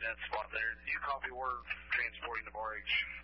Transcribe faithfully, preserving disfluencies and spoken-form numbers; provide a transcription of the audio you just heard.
dead spot there. Do you copy word transporting to Bar H?